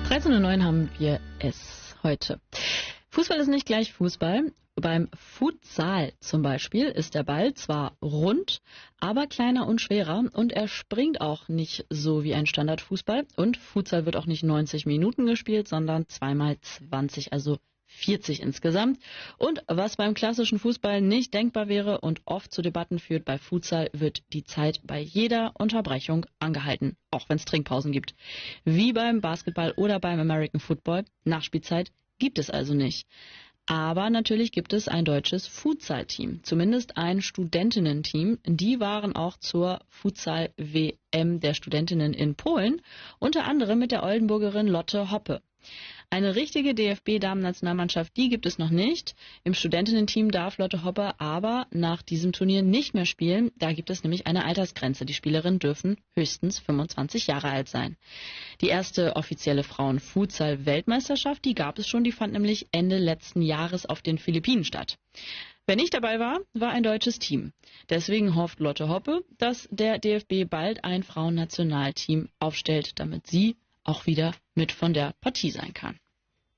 13:09 haben wir es heute. Fußball ist nicht gleich Fußball. Beim Futsal zum Beispiel ist der Ball zwar rund, aber kleiner und schwerer und er springt auch nicht so wie ein Standardfußball. Und Futsal wird auch nicht 90 Minuten gespielt, sondern 2x20, also 40 insgesamt. Und was beim klassischen Fußball nicht denkbar wäre und oft zu Debatten führt, bei Futsal wird die Zeit bei jeder Unterbrechung angehalten, auch wenn es Trinkpausen gibt. Wie beim Basketball oder beim American Football, Nachspielzeit gibt es also nicht. Aber natürlich gibt es ein deutsches Futsal-Team, zumindest ein Studentinnen-Team. Die waren auch zur Futsal-WM der Studentinnen in Polen, unter anderem mit der Oldenburgerin Lotte Hoppe. Eine richtige DFB-Damen-Nationalmannschaft, die gibt es noch nicht. Im Studentinnen-Team darf Lotte Hoppe aber nach diesem Turnier nicht mehr spielen. Da gibt es nämlich eine Altersgrenze. Die Spielerinnen dürfen höchstens 25 Jahre alt sein. Die erste offizielle Frauen-Futsal-Weltmeisterschaft, die gab es schon. Die fand nämlich Ende letzten Jahres auf den Philippinen statt. Wer nicht dabei war, war ein deutsches Team. Deswegen hofft Lotte Hoppe, dass der DFB bald ein Frauennationalteam aufstellt, damit sie auch wieder mit von der Partie sein kann.